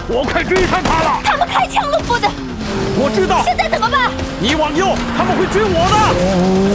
我快追上他了！ 他们开枪了，夫子。 我知道。 现在怎么办？ 你往右，他们会追我的。